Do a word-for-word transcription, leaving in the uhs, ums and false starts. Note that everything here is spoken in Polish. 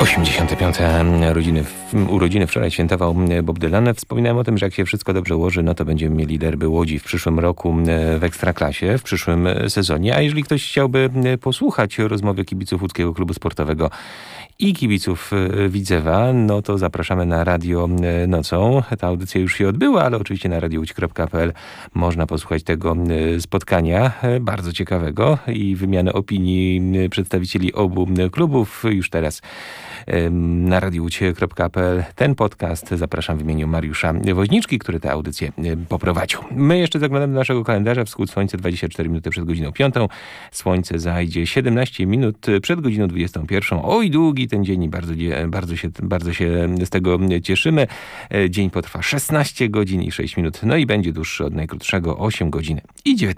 osiemdziesiąte piąte rodziny, urodziny wczoraj świętował Bob Dylan. Wspominałem o tym, że jak się wszystko dobrze ułoży, no to będziemy mieli derby Łodzi w przyszłym roku w Ekstraklasie, w przyszłym sezonie. A jeżeli ktoś chciałby posłuchać rozmowy kibiców Łódzkiego Klubu Sportowego i kibiców Widzewa, no to zapraszamy na Radio Nocą. Ta audycja już się odbyła, ale oczywiście na radio łódź kropka p l można posłuchać tego spotkania, bardzo ciekawego, i wymianę opinii przedstawicieli obu klubów. Już teraz na radio łódź kropka p l ten podcast zapraszam w imieniu Mariusza Woźniczki, który tę audycję poprowadził. My jeszcze zaglądamy do naszego kalendarza. Wschód słońca dwadzieścia cztery minuty przed godziną piątą. Słońce zajdzie siedemnaście minut przed godziną dwudziestą pierwszą. Oj, długi ten dzień i bardzo, bardzo, się, bardzo się z tego cieszymy. Dzień potrwa szesnaście godzin i sześć minut. No i będzie dłuższy od najkrótszego osiem godzin i dziewiętnaście